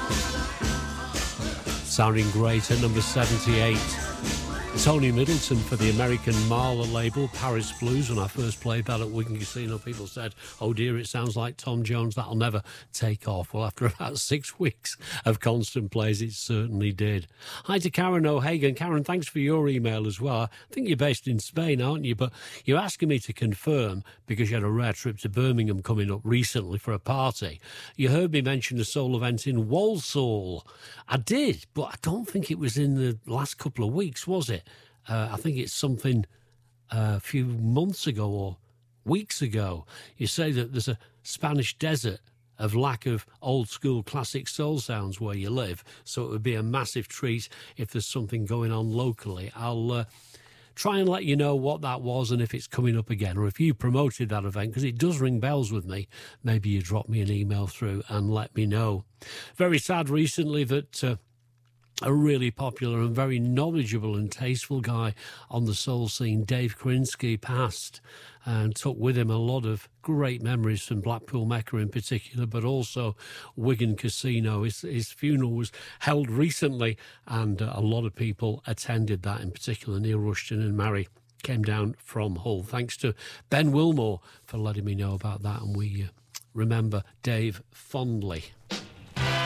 Sounding great at number 78. Tony Middleton for the American Marla label, Paris Blues. When I first played that at Wigan Casino, people said, oh dear, it sounds like Tom Jones, that'll never take off. Well, after about 6 weeks of constant plays, it certainly did. Hi to Karen O'Hagan. Karen, thanks for your email as well. I think you're based in Spain, aren't you? But you're asking me to confirm, because you had a rare trip to Birmingham coming up recently for a party. You heard me mention a soul event in Walsall. I did, but I don't think it was in the last couple of weeks, was it? I think it's something a few months ago or weeks ago. You say that there's a Spanish desert of lack of old school classic soul sounds where you live, so it would be a massive treat if there's something going on locally. I'll try and let you know what that was and if it's coming up again, or if you promoted that event, because it does ring bells with me. Maybe you drop me an email through and let me know. Very sad recently that a really popular and very knowledgeable and tasteful guy on the soul scene, Dave Krinsky, passed, and took with him a lot of great memories from Blackpool Mecca in particular, but also Wigan Casino. His funeral was held recently, and a lot of people attended that, in particular Neil Rushton and Mary came down from Hull. Thanks to Ben Wilmore for letting me know about that, and we remember Dave fondly.